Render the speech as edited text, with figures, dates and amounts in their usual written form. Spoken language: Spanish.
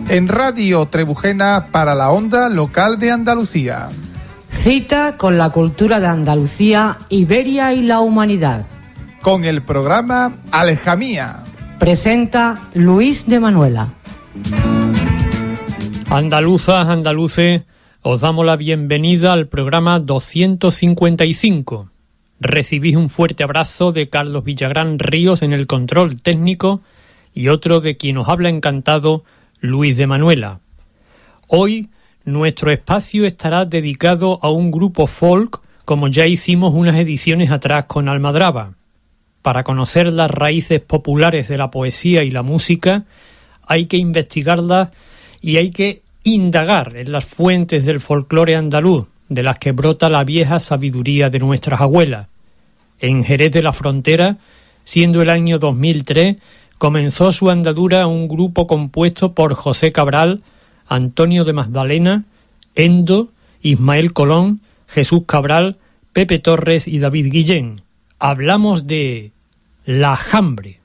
En Radio Trebujena para la onda local de Andalucía. Cita con la cultura de Andalucía, Iberia y la humanidad. Con el programa Alejamía. Presenta Luis de Manuela. Andaluzas, andaluces, os damos la bienvenida al programa 255. Recibís un fuerte abrazo de Carlos Villagrán Ríos en el control técnico y otro de quien os habla encantado, Luis de Manuela. Hoy nuestro espacio estará dedicado a un grupo folk, como ya hicimos unas ediciones atrás con Almadraba. Para conocer las raíces populares de la poesía y la música, hay que investigarlas y hay que indagar en las fuentes del folclore andaluz, de las que brota la vieja sabiduría de nuestras abuelas. En Jerez de la Frontera, siendo el año 2003, comenzó su andadura un grupo compuesto por José Cabral, Antonio de Magdalena, Endo, Ismael Colón, Jesús Cabral, Pepe Torres y David Guillén. Hablamos de La Jambre.